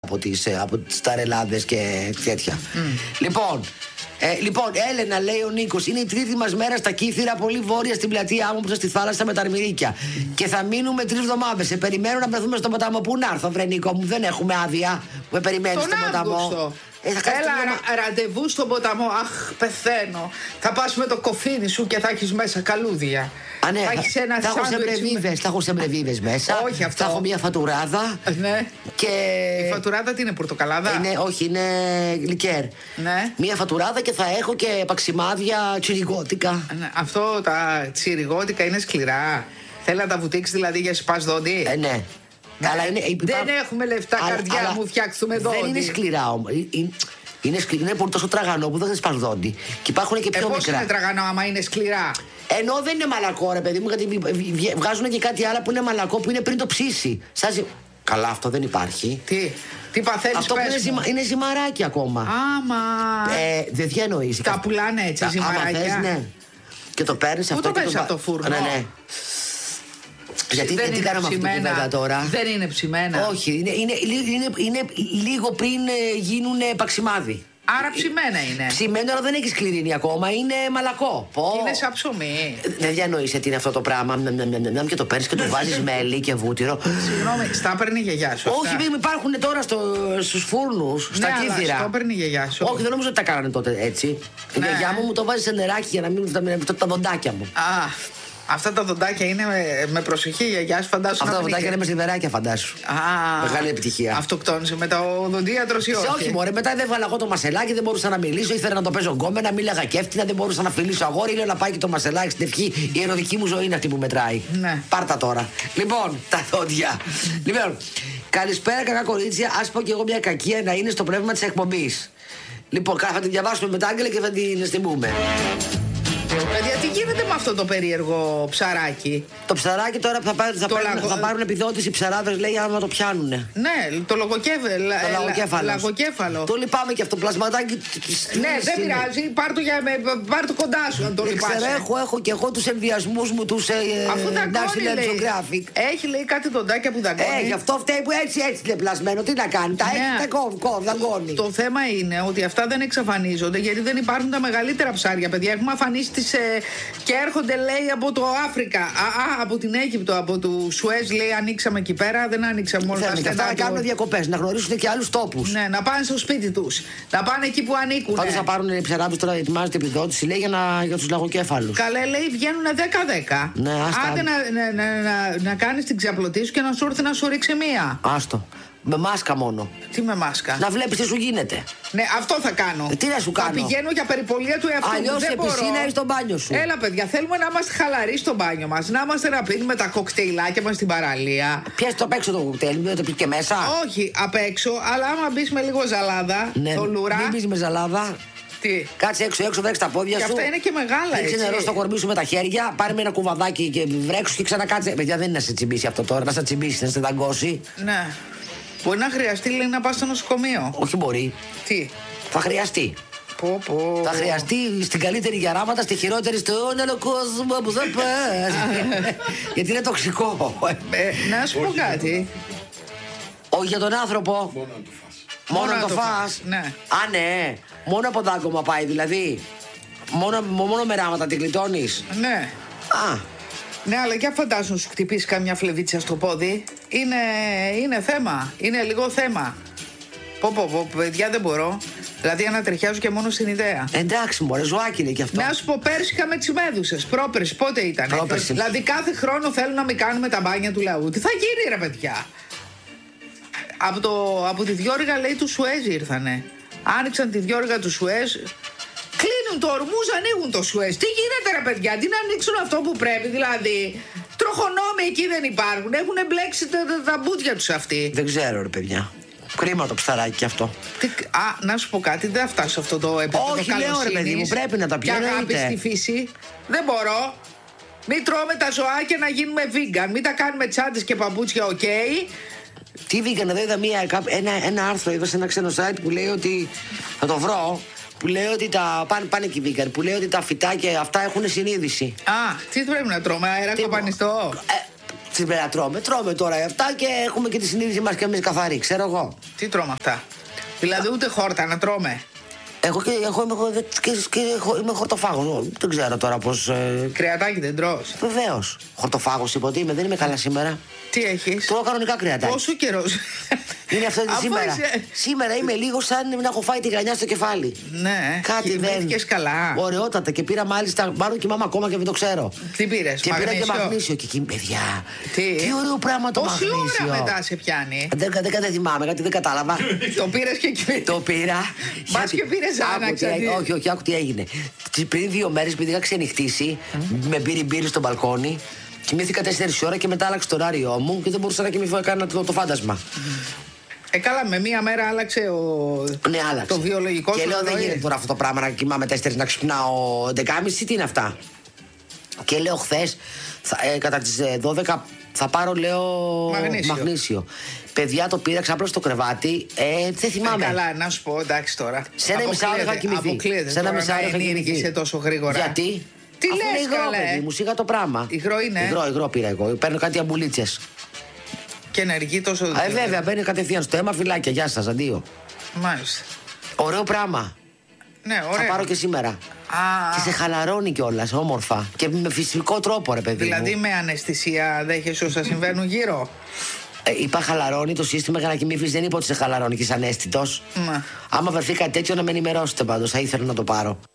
από τις ταρελάδες και τέτοια. Λοιπόν, Έλενα, λέει ο Νίκος, είναι η τρίτη μας μέρα στα Κύθυρα, πολύ βόρεια στην πλατεία Άμμοψα στη θάλασσα με τα αρμυρίκια. Και θα μείνουμε 3 εβδομάδες. Σε περιμένω να βρεθούμε στο ποταμό. Πού να έρθω, βρε Νίκο μου, δεν έχουμε άδεια. Με περιμένεις στο ποταμό. Έλα, ραντεβού στον ποταμό. Αχ, πεθαίνω. Θα πας με το κοφίνι σου και θα έχεις μέσα καλούδια. Α, ναι, θα έχω σεμπρεβίβες μέσα. Όχι αυτό. Θα έχω μια φατουράδα. Ναι. Και... Η φατουράδα τι είναι, πορτοκαλάδα? Όχι, είναι λικέρ. Ναι. Μια φατουράδα και θα έχω και παξιμάδια τσιριγότικα. Ναι. Αυτό τα τσιριγότικα είναι σκληρά. Θέλει να τα βουτήξει δηλαδή για σπάς δόντι? Ναι. Αλλά δεν έχουμε λεφτά, καρδιά μου, φτιάξουμε δόντι. Δεν είναι σκληρά όμως. Είναι πολύ τόσο τραγανό που δεν θα σπάς δόντι. Και υπάρχουν και πιο μικρά. Πώς είναι τραγανό άμα είναι σκληρά? Ενώ δεν είναι μαλακό, ρε παιδί μου, γιατί βγάζουν και κάτι άλλο που είναι μαλακό που είναι πριν το ψήσει. Καλά, αυτό δεν υπάρχει. Τι παθαίνεις? Αυτό που είναι ζυμαράκι ακόμα. Άμα. Δεν διανοείς. Τα πουλάνε έτσι ζυμαράκια? Ναι. Και το παίρνεις αυτό. Πού το παίρνεις από το φούρνο? Ναι. Γιατί δεν την κάναμε αυτή την κουβέντα τώρα? Δεν είναι ψημένα. Όχι, είναι λίγο πριν γίνουν παξιμάδι. Άρα ψημένα είναι. Ψημένο, αλλά δεν έχει σκληρίνει ακόμα, είναι μαλακό. Είναι σαν ψωμί. Δεν διανοείσαι τι είναι αυτό το πράγμα. Και το παίρνει και το βάζει μέλι και βούτυρο. Συγγνώμη, στα παίρνει η γιαγιά σου? Όχι, υπάρχουν τώρα στους φούρνους, στα Κύθυρα. Στα παίρνει η γιαγιά σου? Όχι, δεν νομίζω ότι τα κάνανε τότε έτσι. Η γιαγιά μου το βάζει σε νεράκι για να μην τα δοντάκια μου. Αυτά τα δοντάκια είναι με προσοχή, η γιαγιά σου, φαντάσου. Αυτά τα δοντάκια είναι με σιδεράκια, φαντάσου. Μεγάλη επιτυχία. Αυτοκτόνησε με το δοντίατρο ή όχι? Όχι, μωρέ, μετά δεν έβαλα εγώ το μασελάκι, δεν μπορούσα να μιλήσω. Ήθελα να το παίζω γκόμενα, μίλαγα κέφτινα, δεν μπορούσα να φιλήσω αγόρι. Λέω να πάει και το μασελάκι στην ευχή. Η ερωτική μου ζωή είναι αυτή που μετράει. Ναι. Πάρτα τώρα. Λοιπόν, τα δόντια. Λοιπόν, καλησπέρα, κακά κορίτσια. Α πω κι εγώ μια κακία να είναι στο πνεύμα τη εκπομπή. Λοιπόν, θα την διαβάσουμε μετά, Άγγελε, και θα την στιμούμε. Παιδιά, τι γίνεται με αυτό το περίεργο ψαράκι? Το ψαράκι τώρα θα πάρουν επιδότηση οι ψαράδες, λέει, άμα το πιάνουνε. Ναι, το λαγοκέφαλο. Το λυπάμαι και αυτό, πλασματάκι. Ναι, δεν πειράζει, πάρ' το κοντά σου αν το λυπάσαι. Έχω και εγώ τους ενδιασμούς μου, τους National Geographic. Έχει, λέει, κάτι δοντάκια που δαγκώνει. Έχει, αυτό φταίει που έτσι είναι πλασμένο, τι να κάνει, τα έχει, τα δαγκώνει. Το θέμα είναι ότι αυτά δεν εξαφανίζονται γιατί δεν υπάρχουν τα μεγαλύτερα ψάρια, παιδιά. Έχουμε αφανίσει και έρχονται, λέει, από το Αφρικα. Από την Αίγυπτο, από του Σουέζ, λέει, ανοίξαμε εκεί πέρα. Δεν ανοίξαμε μόνο τα στενά. Να κάνουν διακοπές, να γνωρίσουν και άλλους τόπους. Ναι, να πάνε στο σπίτι τους. Να πάνε εκεί που ανήκουν. Πάντως θα πάρουν οι ψαράδες τώρα, ετοιμάζεται επιδότηση, λέει, για τους λαγοκέφαλους. Καλέ, λέει, βγαίνουν 10-10. Ναι, άντε να κάνεις την ξαπλωτή σου και να σου έρθει να σου ρίξει μία. Άστο. Με μάσκα μόνο. Τι με μάσκα? Να βλέπεις τι σου γίνεται. Ναι, αυτό θα κάνω. Τι να σου κάνω? Θα πηγαίνω για περιπολία του εαυτού μου. Αλλιώς σε πισίνα ή στο μπάνιο σου. Έλα, παιδιά, θέλουμε να είμαστε χαλαροί στο μπάνιο μας. Να είμαστε να πίνουμε τα κοκτέιλάκια μας στην παραλία. Πιάσε το απ' έξω το κοκτέιλ, μην το πεις και μέσα. Όχι, απ' έξω, αλλά άμα μπεις με λίγο ζαλάδα, ναι, θολουρά. Μην μπεις με ζαλάδα. Τι? Κάτσε έξω, βρέξει τα πόδια και σου. Αυτά είναι και μεγάλα, έτσι. Ρίξε νερό στο κορμί σου με τα χέρια, πάρε με ένα κουβαδάκι και βρέξου και ξανακάτσε. Παιδιά, δεν είναι να σε τσιμπήσει αυτό τώρα, να σε τσιμπήσει, να σε δαγκώσει. Ναι. Μπορεί να χρειαστεί, λέει, να πας στο νοσοκομείο. Όχι, μπορεί. Τι? Θα χρειαστεί. Θα χρειαστεί στην καλύτερη γεράματα, στη χειρότερη στον όλο κόσμο που θα πας. Γιατί είναι τοξικό. Να σου πω κάτι. Όχι για τον άνθρωπο. Μόνο να το φας. Ναι. Α, ναι. Μόνο από δάγκωμα πάει δηλαδή. Μόνο με ράματα την γλιτώνεις. Ναι. Ναι, αλλά για φαντάσου σου χτυπήσει καμιά φλεβίτσια στο πόδι. Είναι θέμα. Είναι λίγο θέμα. Παιδιά, δεν μπορώ. Δηλαδή ανατριχιάζω και μόνο στην ιδέα. Εντάξει, μωρέ, ζωάκι είναι κι αυτό. Να σου πω, πέρσι είχαμε τις Μέδουσες. Πρόπερσι, πότε ήταν? Δηλαδή κάθε χρόνο θέλουν να μην κάνουμε τα μπάνια του λαού. Τι θα γίνει, ρε παιδιά? Από τη διόρυγα, λέει, του Σουέζ ήρθανε. Άνοιξαν τη διόρυγα του Σουέζ. Κλείνουν το ορμούς, ανοίγουν το Σουέζ. Τι γίνεται, ρε παιδιά? Τι να ανοίξουν αυτό που πρέπει? Δηλαδή, τροχονόμοι εκεί δεν υπάρχουν. Έχουν μπλέξει τα μπούτια τους αυτοί. Δεν ξέρω, ρε παιδιά. Κρίμα το ψαράκι κι αυτό. Να σου πω κάτι, δεν θα φτάσω σε αυτό το επίπεδο. Όχι, λέω, ρε παιδί μου, πρέπει να τα πιω. Και αγάπη στη φύση. Δεν μπορώ. Μην τρώμε τα ζωάκια να γίνουμε vegan. Μην τα κάνουμε τσάντες και παπούτσια, οκ. Τι vegan, εδώ είδα ένα άρθρο, είδα σε ένα ξένο site που λέει ότι. Θα το βρω. Που λέει ότι πάνε και οι vegan, που λέει ότι τα φυτά και αυτά έχουν συνείδηση. Τι πρέπει να τρώμε, αέρα καπανιστό? Σήμερα τρώμε τώρα αυτά και έχουμε και τη συνείδηση μας και εμείς καθαρή, ξέρω εγώ. Τι τρώμε αυτά? Δηλαδή ούτε χόρτα να τρώμε? Είμαι χορτοφάγος. Δεν ξέρω τώρα πώς. Κρεατάκι δεν τρως? Βεβαίως. Χορτοφάγος είπα ότι είμαι, δεν είμαι καλά σήμερα. Τι έχεις? Τρώω κανονικά κρεατάκι. Πόσο καιρός? Είναι αυτό σήμερα. Σήμερα είμαι λίγο σαν να έχω φάει τη γρανιά στο κεφάλι. Ναι. Κάτι δεν. Καλά. Ωραιότατα και πήρα μάλιστα. Μάλλον κοιμάμαι ακόμα και δεν το ξέρω. Τι πήρες? Και πήρα και μαγνήσιο. Και εκεί, παιδιά. Τι ωραίο πράγμα το μαγνήσιο. Πόση ώρα μετά σε πιάνει? Δεν θυμάμαι, κάτι δεν κατάλαβα. Το πήρες και εκεί? Το πήρα. Μπας και πήρες άναξα. Όχι, άκου τι έγινε. Πριν 2 μέρες, επειδή είχα ξενυχτήσει, με μπύρι στο μπαλκόνι. Κοιμήθηκα 4 ώρα και μετά άλλαξε το ωράριό μου και δεν μπορούσα να κοιμηθώ, έκανα το φάντασμα. Καλά, με μία μέρα άλλαξε ναι, άλλαξε. Το βιολογικό σου. Και λέω δεν γίνεται τώρα αυτό το πράγμα να κοιμάμαι 4 να ξυπνάω 11.30, τι είναι αυτά. Και λέω χθες κατά τις 12 θα πάρω, λέω, μαγνήσιο. Παιδιά, το πήρα ξάπλω στο κρεβάτι. Δεν θυμάμαι. Καλά, να σου πω, εντάξει τώρα. Σε ένα μισάωρο είχα κοιμηθεί. Αποκλείεται. Σε ένα μισάωρο είχα κοιμηθεί. Τόσο γρήγορα. Γιατί? Τι λες, καλέ? Μου σίγα το πράγμα. Υγρό είναι. Υγρό πήρα εγώ. Παίρνω κάτι αμπουλίτσες. Και ενεργεί τόσο. Βέβαια, μπαίνει κατευθείαν στο αίμα, φυλάκια. Γεια σας, αντίο. Μάλιστα. Ωραίο πράγμα. Ναι, ωραία. Θα πάρω και σήμερα. Και σε χαλαρώνει κιόλας, όμορφα. Και με φυσικό τρόπο, ρε παιδί. Δηλαδή μου. με αναισθησία δέχεσαι όσα συμβαίνουν γύρω? Είπα χαλαρώνει το σύστημα για να κοιμηθείς, δεν είπα ότι σε χαλαρώνει και είσαι ανέστητος. Άμα βρεθεί κάτι τέτοιο να με ενημερώσετε πάντως, θα ήθελα να το πάρω.